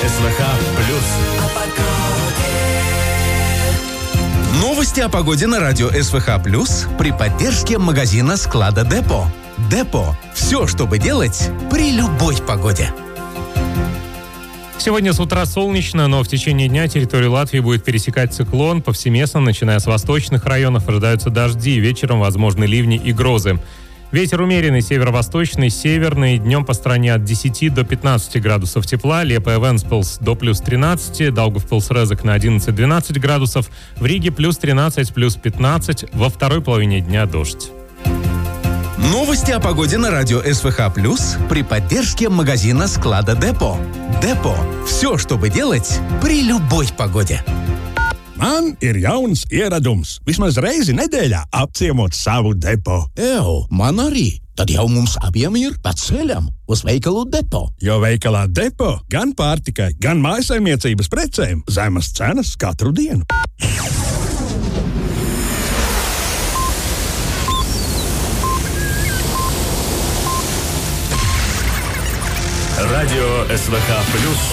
СВХ плюс. Новости о погоде на радио СВХ плюс при поддержке магазина склада Депо. Депо. Все, чтобы делать при любой погоде. Сегодня с утра солнечно, но в течение дня территорию Латвии будет пересекать циклон. Повсеместно, начиная с восточных районов, ожидаются дожди. Вечером возможны ливни и грозы. Ветер умеренный, северо-восточный, северный. Днем по стране от 10 до 15 градусов тепла. Лиепая Вентспилс до плюс 13. Даугавпилс Резек на 11-12 градусов. В Риге плюс 13, плюс 15. Во второй половине дня дождь. Новости о погоде на радио СВХ плюс при поддержке магазина склада Депо. Депо. Все, чтобы делать при любой погоде. Man ir jauns ieradums. Vismaz reizi nedēļā apciemot savu depo. Man arī. Tad jau mums abiem ir pa ceļam uz veikalu Depo. Jo veikalā depo gan pārtikai, gan mājasaimniecības precēm zemas cenas katru dienu. Радио СВХ плюс.